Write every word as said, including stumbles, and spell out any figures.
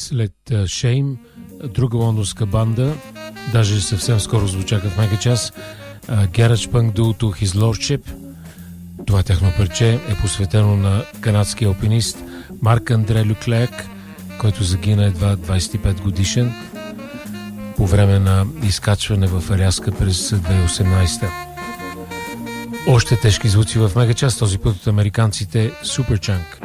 след Shame, друга лондонска банда, даже съвсем скоро звучаха в Мегачас, Garage Punk дуото His Lordship. Това техно парче е посветено на канадския алпинист Марк Андре Люклек, който загина едва двайсет и пет годишен по време на изкачване в Аляска през две хиляди и осемнайсета. Още тежки звуци в Мегачас, този път от американците Superchunk.